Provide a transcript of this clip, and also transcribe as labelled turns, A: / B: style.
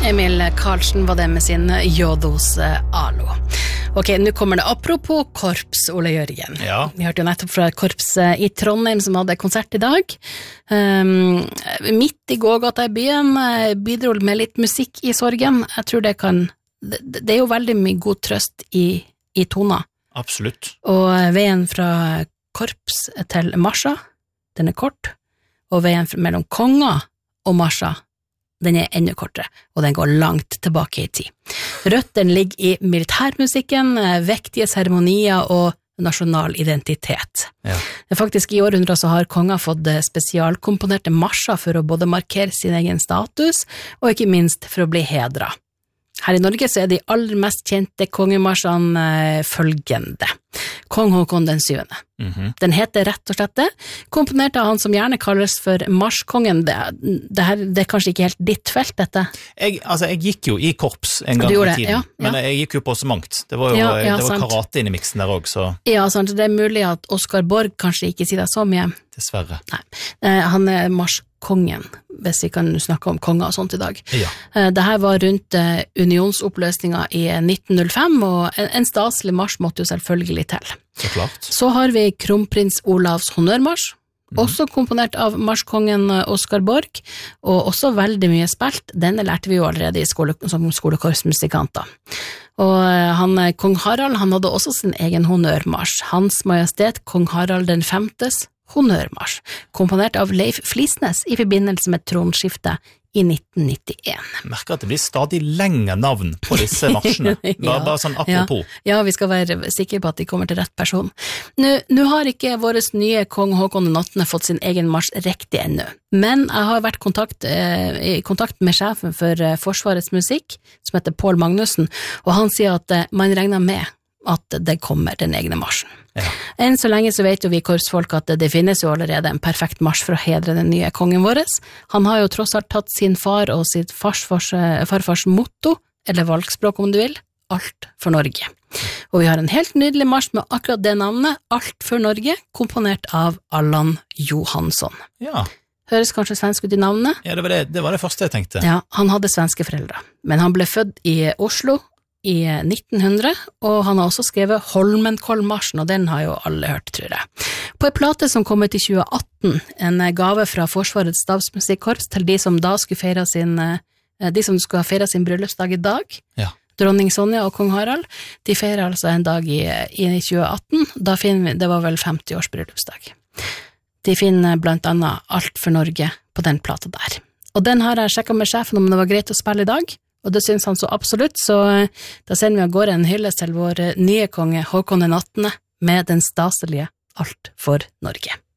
A: Emil Karlsen var det med sin Jodos Alo. Ok, nå kommer det apropos korps, Ole Jørgen.
B: Ja.
A: Vi hørte jo nettopp fra korps i Trondheim som hadde konsert i dag. Midt i gågata i byen bidro med litt musikk i sorgen. Jeg tror det er jo veldig mye god trøst i tona.
B: Absolutt.
A: Og veien fra korps til Marsha, den er kort, og veien mellom Konga og Marsha, den er enda kortere, og den går langt tilbake i tid. Røtten ligger i militærmusikken, vektige seremonier og nasjonal identitet.
B: Ja.
A: Faktisk i århundrer så har konger fått spesialkomponerte marsjer for å både markere sin egen status, og ikke minst for å bli hedret. Her i Norge så er de aller mest kjente kongemarsjene følgende. Kong Håkon den 7. Den heter rett og slett det, komponert av han som gjerne kalles for marskongen. Det er kanskje ikke helt ditt felt, dette?
B: Jeg gikk jo i korps en gang i tiden,
A: ja.
B: Men jeg gikk jo på så mangt. Det var jo det var karate inn i miksen der også, så...
A: Ja, sant. Det er mulig at Oskar Borg kanskje ikke sier det så mye.
B: Dessverre.
A: Nei, han er marskongen, hvis vi kan snakke om konger og sånt i dag.
B: Ja.
A: Dette var rundt unionsoppløsningen i 1905, og en staselig marsj måtte jo selvfølgelig til.
B: Så klart.
A: Så har vi kronprins Olavs honnørmarsj, også komponert av marskongen Oskar Borg, og også veldig mye spilt. Denne lærte vi jo allerede som skolekorpsmusikanter. Og kong Harald, han hadde også sin egen honnørmarsj. Hans Majestet kong Harald den 5. honnørmarsj, komponert av Leif Flisnes i forbindelse med tronskiftet i 1991.
B: Jeg merker at det blir stadig lengre navn på disse marsjene. Bare sånn apropos.
A: Ja, vi skal være sikre på at de kommer til rett person. Nå har ikke vår nye kong Håkon den 8. fått sin egen marsj riktig ennå, men jeg har vært i kontakt med sjefen for Forsvarets musikk, som heter Pål Magnussen, og han sier at man regner med at det kommer den egne marsjen. Ja. Enn så lenge så vet jo vi korpsfolk at det finnes jo allerede en perfekt marsj for å hedre den nye kongen vår. Han har jo tross alt tatt sin far og sitt farfars motto, eller valgspråk om du vil, alt for Norge. Og vi har en helt nydelig marsj med akkurat det navnet, Alt for Norge, komponert av Allan Johansson.
B: Ja.
A: Høres kanskje svensk ut i navnet?
B: Ja, det var det første jeg tenkte.
A: Ja, han hadde svenske foreldre, men han ble født i Oslo i 1900, og han har også skrevet Holmenkollmarsjen, og den har jo alle hørt, tror jeg. På en plate som kom ut i 2018, en gave fra Forsvarets stabsmusikkorps til de som da skulle feire sin bryllupsdag i dag, dronning Sonja og kong Harald, de feirer altså en dag i 2018, da finner vi, det var vel 50 års bryllupsdag. De finner blant annet Alt for Norge på den plata der. Og den har jeg sjekket med sjefen om det var greit å spille i dag, og det synes han så absolutt, så da sender vi av gårde en hyllest til vår nye konge Håkon den 8. med den staselige Alt for Norge.